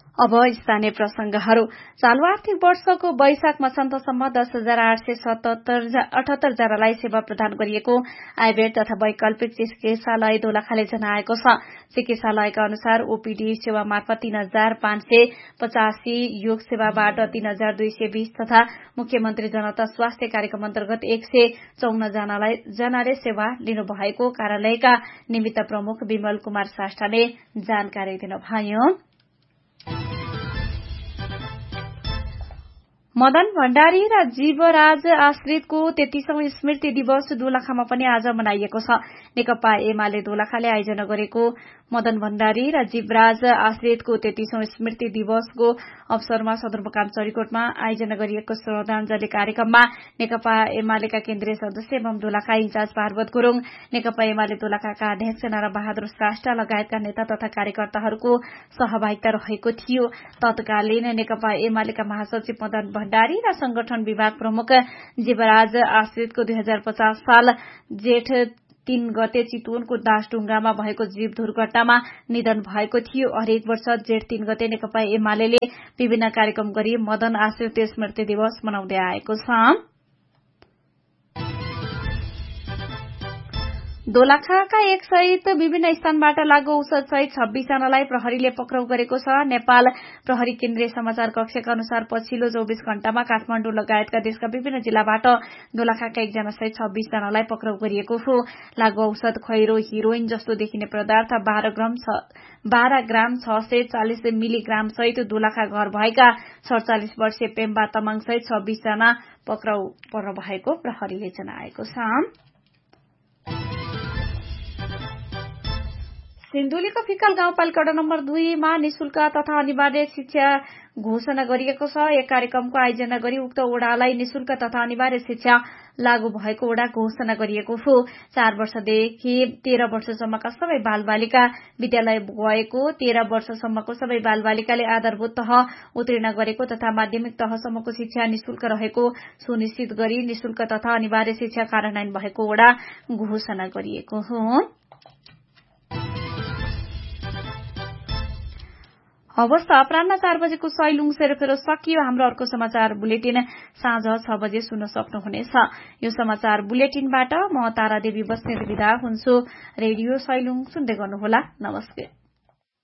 अब स्थानीय प्रसंगहरू। चालू आर्थिक वर्षको वैशाख मसान्तसम्म 10,878 जनालाई सेवा प्रदान गरिएको आयुर्वेद तथा वैकल्पिक चिकित्सालय दोलखाले जनाएको छ। चिकित्सालयका अनुसार ओपीडी सेवा मार्फत 3,585, योग सेवाबाट 3,220 तथा मुख्यमन्त्री जनता स्वास्थ्य कार्यक्रम अन्तर्गत 154 जनाले सेवा लिनुभएको कार्यालयका निमित्त प्रमुख विमल कुमार श्रेष्ठले जानकारी दिनुभयो। मदन भण्डारी र जीवराज आश्रितको 33औं स्मृति दिवस दोलखामा पनि आज मनाइएको छ। नेकपा एमाले दोलखाले आयोजना गरेको मदन भण्डारी र जीवराज आश्रितको 33औं स्मृति दिवसको अवसरमा सदरमुकाम चरीकोटमा आयोजना गरिएको श्रद्धाञ्जली कार्यक्रममा नेकपा एमालेका केन्द्रीय सदस्य एवं दोलखा इन्चार्ज पार्वत गुरूङ, नेकपा एमाले दोलखाका अध्यक्ष नाराबहादुर श्रेष्ठ लगायतका नेता तथा कार्यकर्ताहरूको सहभागिता रहेको थियो। तत्कालीन नेकपा एमालेका महासचिव मदन भण्डारी र संगठन विभाग प्रमुख जीवराज आश्रितको 2050 साल जेठ 3 गते चितवनको दासढुङ्गामा भएको जीव दुर्घटनामा निधन भएको थियो। हरेक वर्ष जेठ 3 गते नेकपा एमालेले विभिन्न कार्यक्रम गरी मदन आश्रित स्मृति दिवस मनाउँदै आएको छ। दोलखाका एक सहित विभिन्न स्थानबाट लागू औषध सहित 26 जनालाई प्रहरीले पक्राउ गरेको छ। नेपाल प्रहरी केन्द्रीय समाचार कक्षका अनुसार पछिल्लो 24 घण्टामा काठमाडौँ लगायतका देशका विभिन्न जिल्लाबाट दोलखाका एकजना सहित 26 जनालाई पक्राउ गरिएको हो। लागू औषध खैरो हिरोइन जस्तो देखिने पदार्थ 12 ग्राम 640 मिलिग्राम सहित दोलखा घर भएका 47 वर्षीय पेम्बा तमाङ सहित 26 जना पक्राउ पर्न भएको प्रहरीले जनाएको छ। सिन्धुलीको फिक्कल गाउँपालिका वडा नम्बर 2 मा निशुल्क तथा अनिवार्य शिक्षा घोषणा गरिएको छ। एक कार्यक्रमको आयोजना गरी उक्त वडालाई निशुल्क तथा अनिवार्य शिक्षा लागू भएको वडा घोषणा गरिएको हो। 4 वर्षदेखि 13 वर्षसम्मका सबै बालबालिका विद्यालय गएको, 13 वर्षसम्मको सबै बालबालिकाले आधारभूत तह उत्तीर्ण गरेको तथा माध्यमिक तहसम्मको शिक्षा निशुल्क रहेको सुनिश्चित गरी निशुल्क तथा अनिवार्य शिक्षा कार्यान्वयन भएको वडा घोषणा गरिएको हो। अवस्था अपराह्न 4 बजेको सैलुङ सेरोफेरो सकियो। हाम्रो अर्को समाचार बुलेटिन साँझ 6 बजे सुन्न सक्नुहुनेछ। यो समाचार बुलेटिनबाट म तारादेवी बस्नेत बिदा हुन्छु। रेडियो सैलुङ सुन्दै गर्नुहोला। नमस्कार।